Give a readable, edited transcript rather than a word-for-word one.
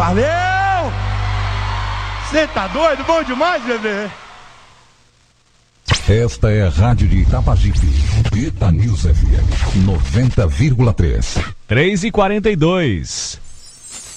Valeu! Você tá doido? Bom demais, bebê! Esta é a rádio de Itapajipe, Ita News FM 90,3. 3h42.